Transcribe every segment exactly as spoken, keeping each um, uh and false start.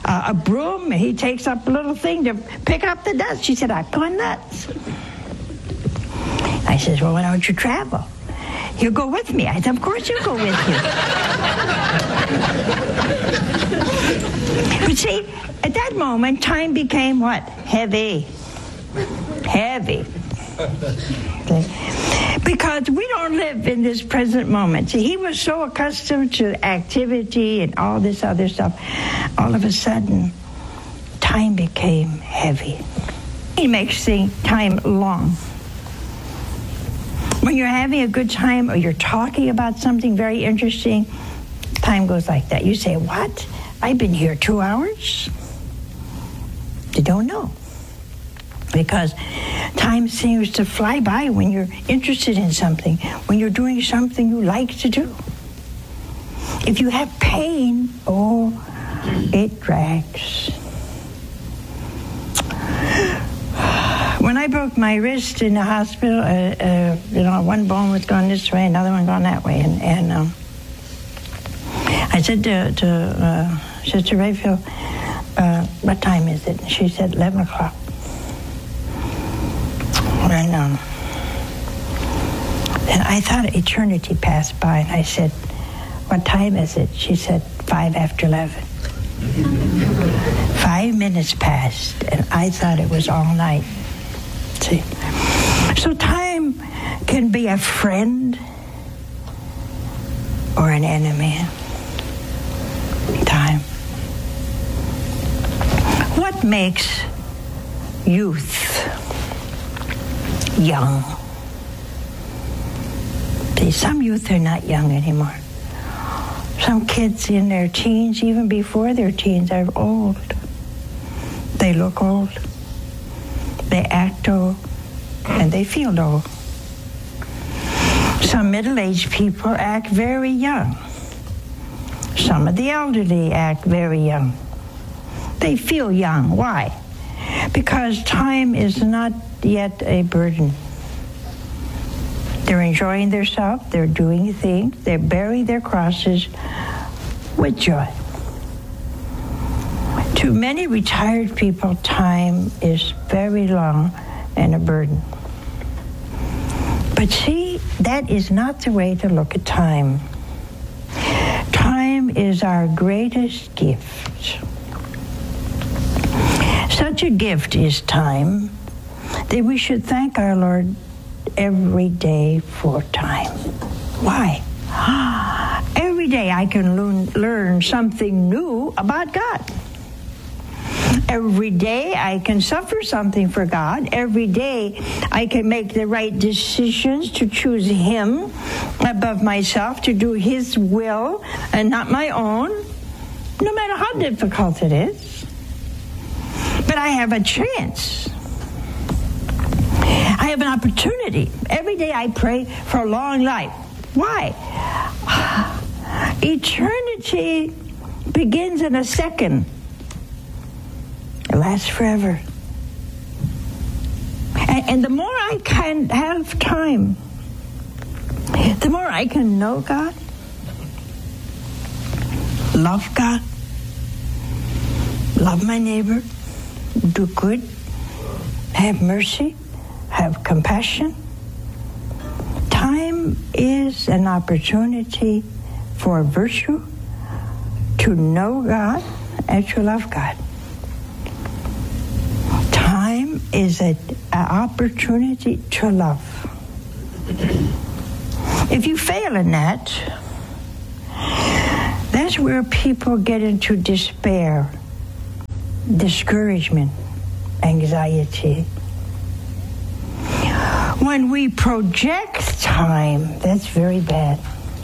uh, a broom. He takes up a little thing to pick up the dust. She said, I've gone nuts. I says, well, why don't you travel? He'll go with me. I said, of course he'll go with you. But see, at that moment, time became what? Heavy. Heavy. Okay. Because we don't live in this present moment. See, he was so accustomed to activity and all this other stuff. All of a sudden, time became heavy. He makes the time long. When you're having a good time or you're talking about something very interesting, time goes like that. You say, what? I've been here two hours? You don't know. Because time seems to fly by when you're interested in something, when you're doing something you like to do. If you have pain, oh, it drags. When I broke my wrist in the hospital, uh, uh, you know, one bone was going this way, another one going that way, and, and um, I said to, to uh, Sister Rayfield, uh, what time is it? And she said, eleven o'clock. And, um, and I thought eternity passed by, and I said, what time is it? She said, five after eleven. Five minutes passed, and I thought it was all night. See? So time can be a friend or an enemy. Time. What makes youth young? See, some youth are not young anymore. Some kids in their teens, even before their teens, are old. They look old. They act old. And they feel old. Some middle-aged people act very young. Some of the elderly act very young. They feel young. Why? Because time is not yet a burden. They're enjoying themselves, they're doing things, they're bearing their crosses with joy. To many retired people, time is very long and a burden. But see, that is not the way to look at time. Time is our greatest gift. Such a gift is time that we should thank our Lord every day for time. Why? Every day I can learn, learn something new about God. Every day I can suffer something for God. Every day I can make the right decisions to choose Him above myself, to do His will and not my own, no matter how difficult it is. But I have a chance. I have an opportunity. Every day I pray for a long life. Why? Eternity begins in a second. It lasts forever. And, and the more I can have time, the more I can know God, love God, love my neighbor, do good, have mercy, have compassion. Time is an opportunity for virtue, to know God and to love God. Time is an opportunity to love. If you fail in that, that's where people get into despair, discouragement, anxiety. When we project time, that's very bad.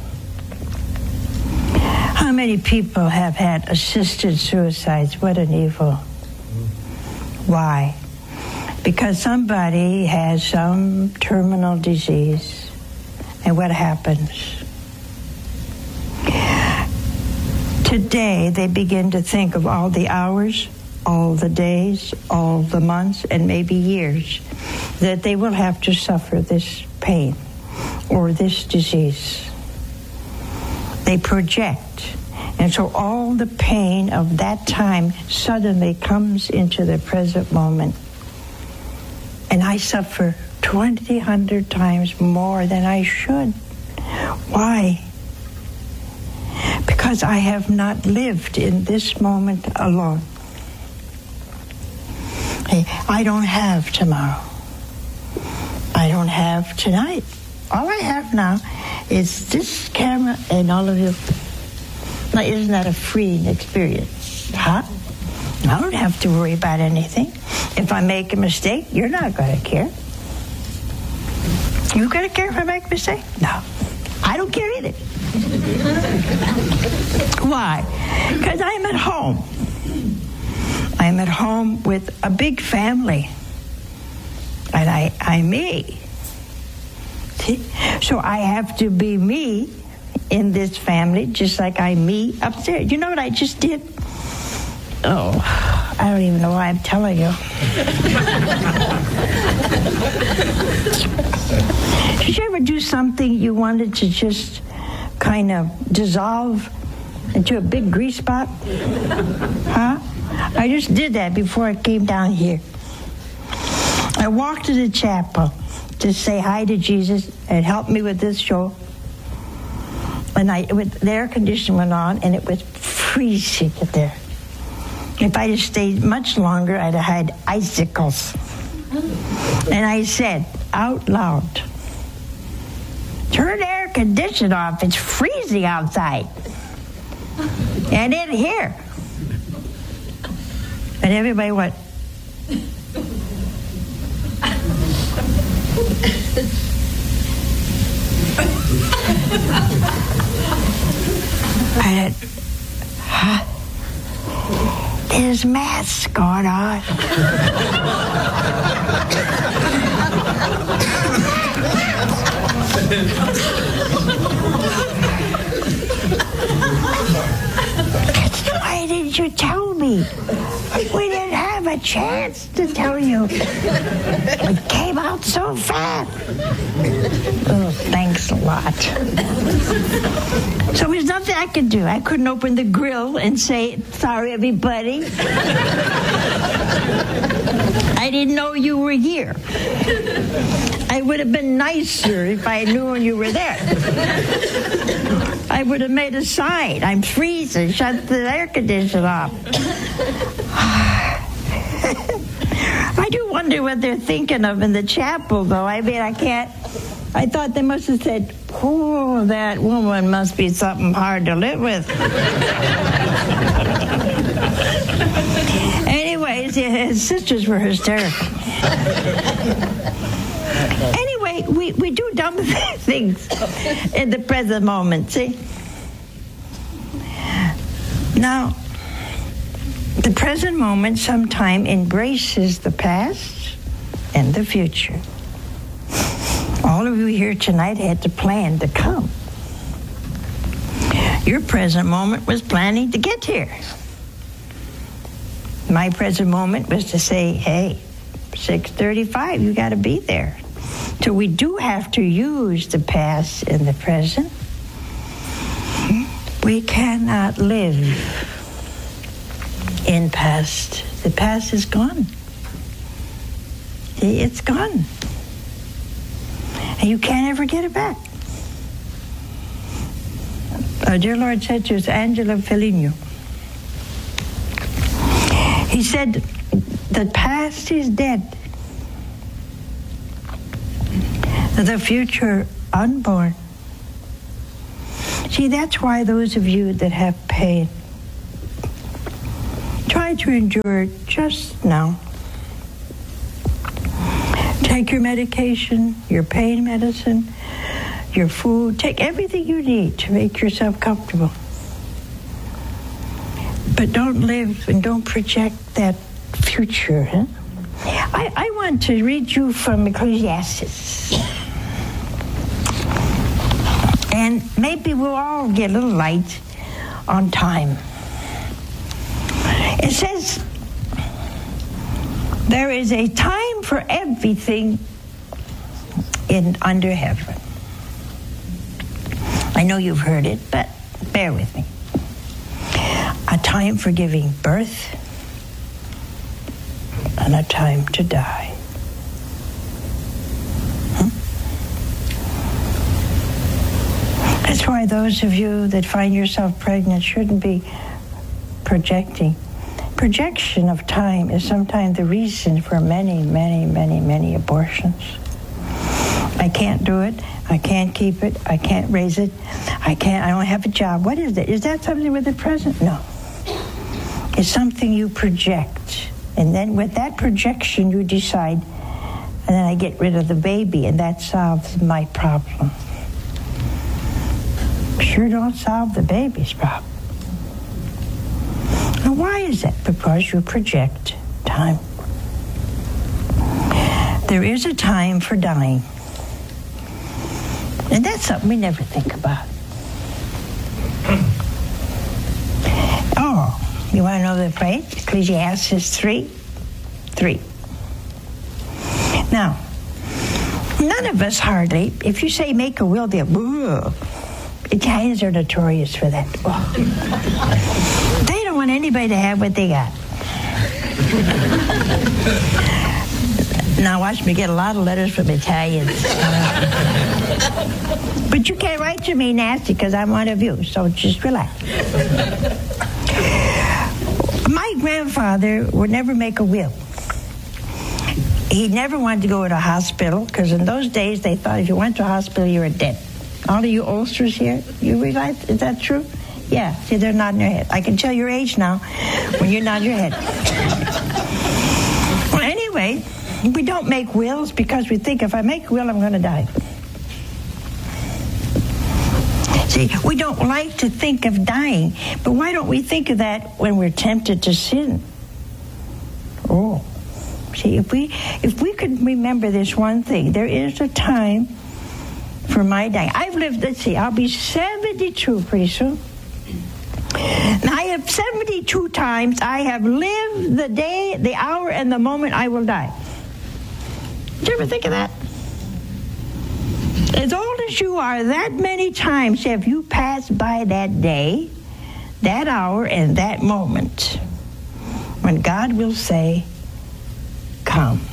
How many people have had assisted suicides? What an evil. Why? Because somebody has some terminal disease. And what happens? Today, they begin to think of all the hours, all the days, all the months, and maybe years that they will have to suffer this pain or this disease. They project. And so all the pain of that time suddenly comes into the present moment. And I suffer twenty hundred times more than I should. Why? Because I have not lived in this moment alone. Hey, I don't have tomorrow. I don't have tonight. All I have now is this camera and all of you. Now, isn't that a freeing experience? Huh? I don't have to worry about anything. If I make a mistake, you're not going to care. You going to care if I make a mistake? No. I don't care either. Why? Because I'm at home. I'm at home with a big family. And I, I'm me. See? So I have to be me in this family, just like I'm me upstairs. You know what I just did? Oh, I don't even know why I'm telling you. Did you ever do something you wanted to just kind of dissolve into a big grease spot? Huh? I just did that before I came down here. I walked to the chapel to say hi to Jesus and help me with this show. And I, with, the air conditioning went on, and it was freezing in there. If I had stayed much longer, I'd have had icicles. And I said out loud, "Turn the air conditioner off. It's freezing outside. And in here." And everybody went. I said, "Huh? There's maths going on." Why didn't you tell me? We didn't have a chance to tell you. It came out so fast. Oh, thanks a lot. So there's nothing I could do. I couldn't open the grill and say, "Sorry, everybody. I didn't know you were here." I would have been nicer if I knew you were there. I would have made a sign. "I'm freezing. Shut the air conditioner off." I do wonder what they're thinking of in the chapel, though. I mean, I can't... I thought they must have said, "Oh, that woman must be something hard to live with." Anyways, his sisters were hysterical. Anyway, we, we do dumb things in the present moment, see? Now, the present moment sometimes embraces the past and the future. All of you here tonight had to plan to come. Your present moment was planning to get here. My present moment was to say, "Hey, six thirty-five, you got to be there." So we do have to use the past and the present. We cannot live in past. The past is gone. It's gone. And you can't ever get it back. Our dear Lord said to us, Angelo Foligno, he said, "The past is dead. The future unborn." See, that's why those of you that have pain, try to endure it just now. Take your medication, your pain medicine, your food. Take everything you need to make yourself comfortable. But don't live and don't project that future. Huh? I, I want to read you from Ecclesiastes. And maybe we'll all get a little light on time. It says, there is a time for everything in under heaven. I know you've heard it, but bear with me. time for giving birth and a time to die. Hmm? That's why those of you that find yourself pregnant shouldn't be projecting. Projection of time is sometimes the reason for many, many, many, many abortions. I can't do it. I can't keep it. I can't raise it. I can't. I don't have a job. What is it? Is that something with the present? No. It's something you project. And then with that projection, you decide, and then I get rid of the baby, and that solves my problem. Sure don't solve the baby's problem. Now, why is that? Because you project time. There is a time for dying. And that's something we never think about. Oh, you want to know the phrase? Ecclesiastes three? three. Now, none of us hardly, if you say make a will, they'll, ugh. Italians are notorious for that. Oh. They don't want anybody to have what they got. Now watch me get a lot of letters from Italians. But you can't write to me nasty because I'm one of you, so just relax. My grandfather would never make a will. He never wanted to go to a hospital because in those days they thought if you went to a hospital you were dead. All of you oldsters here, you realize, is that true? Yeah, see, they're nodding their head. I can tell your age now when you nod your head. Well, anyway, we don't make wills because we think if I make a will, I'm going to die. See, we don't like to think of dying, but why don't we think of that when we're tempted to sin? Oh, see, if we if we could remember this one thing, there is a time for my dying. I've lived, let's see, I'll be seventy-two pretty soon. Now, I have seventy-two times I have lived the day, the hour, and the moment I will die. Did you ever think of that? As old as you are, that many times have you passed by that day, that hour, and that moment when God will say, come.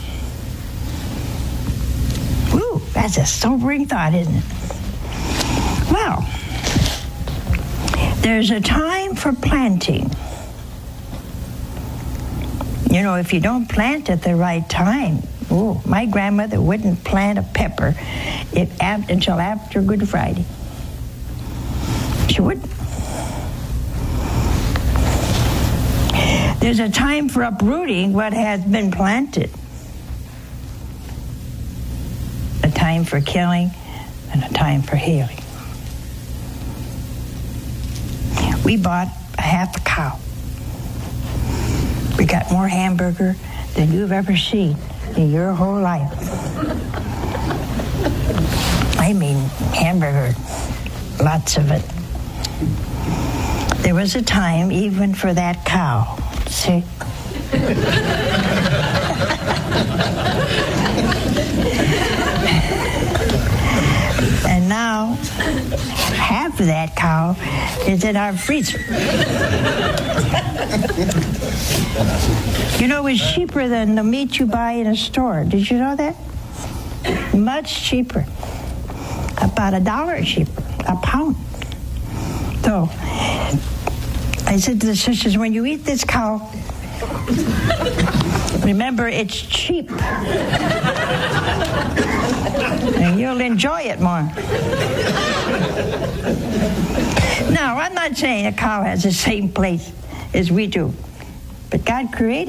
Ooh, that's a sobering thought, isn't it? Well, there's a time for planting. You know, if you don't plant at the right time, oh, my grandmother wouldn't plant a pepper if, ab, until after Good Friday. She wouldn't. There's a time for uprooting what has been planted. A time for killing and a time for healing. We bought a half a cow. We got more hamburger than you've ever seen in your whole life. I mean hamburger, lots of it. There was a time even for that cow. See? And now, half of that cow is in our freezer. You know, it's cheaper than the meat you buy in a store. Did you know that? Much cheaper. About a dollar cheaper, a pound. So, I said to the sisters, when you eat this cow, remember it's cheap. And you'll enjoy it more. Now, I'm not saying a cow has the same place as we do, but God created